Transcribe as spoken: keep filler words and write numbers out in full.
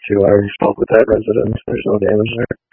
to. I already spoke with that resident. There's no damage there.